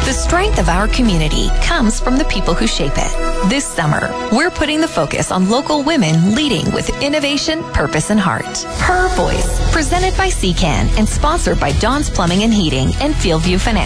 The strength of our community comes from the people who shape it. This summer, we're putting the focus on local women leading with innovation, purpose, and heart. Her Voice, presented by CCAN and sponsored by John's Plumbing and Heating and Fieldview Financial.